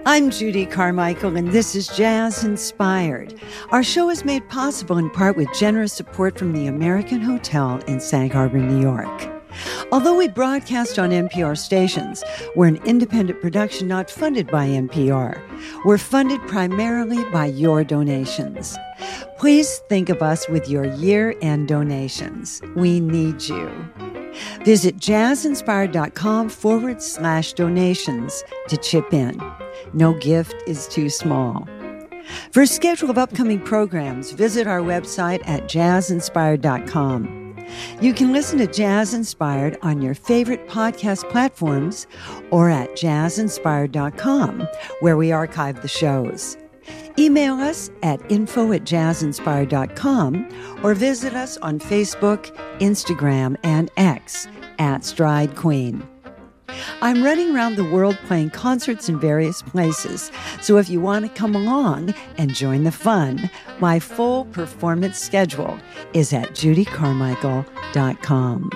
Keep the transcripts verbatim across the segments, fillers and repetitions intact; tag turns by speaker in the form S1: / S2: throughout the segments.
S1: I'm Judy Carmichael, and this is Jazz Inspired. Our show is made possible in part with generous support from the American Hotel in Sag Harbor, New York. Although we broadcast on N P R stations, we're an independent production not funded by N P R. We're funded primarily by your donations. Please think of us with your year-end donations. We need you. Visit jazzinspired.com forward slash donations to chip in. No gift is too small. For a schedule of upcoming programs, visit our website at jazz inspired dot com. You can listen to Jazz Inspired on your favorite podcast platforms or at jazz inspired dot com, where we archive the shows. Email us at info at jazz inspired dot com or visit us on Facebook, Instagram, and X at Stride Queen. I'm running around the world playing concerts in various places, so if you want to come along and join the fun, my full performance schedule is at judy carmichael dot com.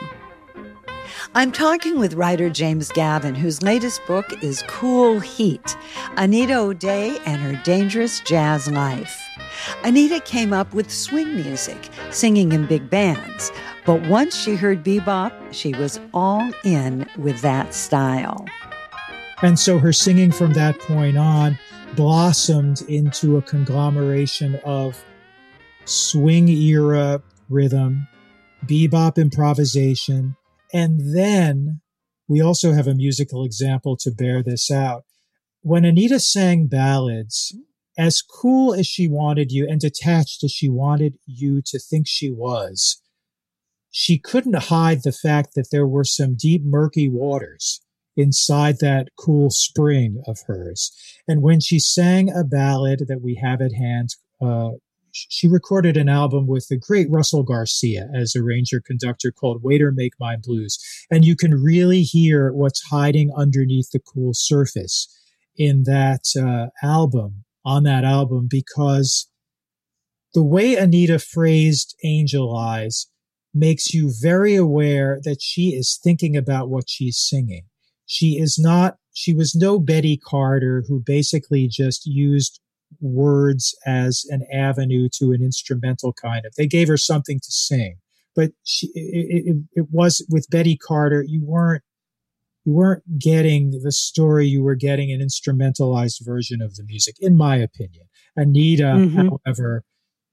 S1: I'm talking with writer James Gavin, whose latest book is Cool Heat, Anita O'Day and Her Dangerous Jazz Life. Anita came up with swing music, singing in big bands, but once she heard bebop, she was all in with that style.
S2: And so her singing from that point on blossomed into a conglomeration of swing era rhythm, bebop improvisation, and then we also have a musical example to bear this out. When Anita sang ballads, as cool as she wanted you and detached as she wanted you to think she was, she couldn't hide the fact that there were some deep, murky waters inside that cool spring of hers. And when she sang a ballad that we have at hand, uh, she recorded an album with the great Russell Garcia as arranger-conductor called Waiter Make My Blues. And you can really hear what's hiding underneath the cool surface in that uh, album, on that album, because the way Anita phrased Angel Eyes makes you very aware that she is thinking about what she's singing. She is not, she was no Betty Carter who basically just used words as an avenue to an instrumental kind of. They gave her something to sing, but she, it, it, it was with Betty Carter, you weren't, you weren't getting the story, you were getting an instrumentalized version of the music, in my opinion. Anita, mm-hmm. however,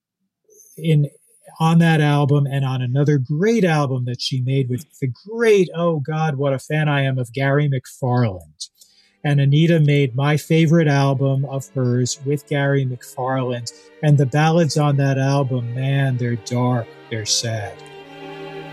S2: in, on that album and on another great album that she made with the great, oh God, what a fan I am of Gary McFarland. And Anita made my favorite album of hers with Gary McFarland. And the ballads on that album, man, they're dark, they're sad.